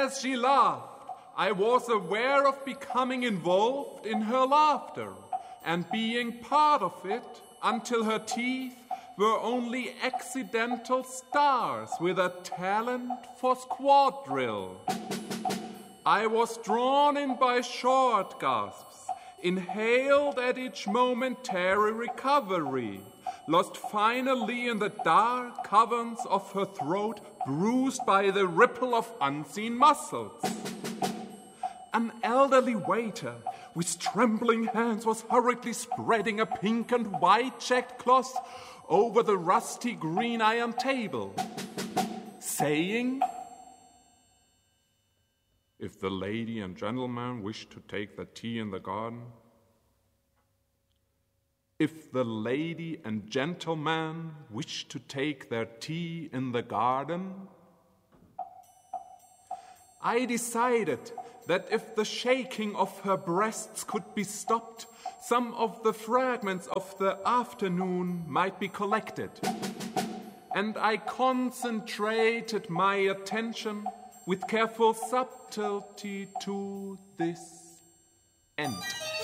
as she laughed, I was aware of becoming involved in her laughter and being part of it until her teeth were only accidental stars with a talent for squad drill. I was drawn in by short gasps, inhaled at each momentary recovery, lost finally in the dark caverns of her throat, bruised by the ripple of unseen muscles. An elderly waiter with trembling hands was hurriedly spreading a pink and white checked cloth over the rusty green iron table, saying, "If the lady and gentleman wish to take the tea in the garden, if the lady and gentleman wish to take their tea in the garden." I decided that if the shaking of her breasts could be stopped, some of the fragments of the afternoon might be collected. And I concentrated my attention with careful subtlety to this end.